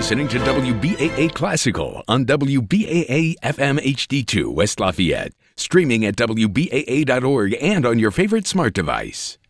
listening to WBAA Classical on WBAA FM HD2 West Lafayette, streaming at WBAA.org and on your favorite smart device.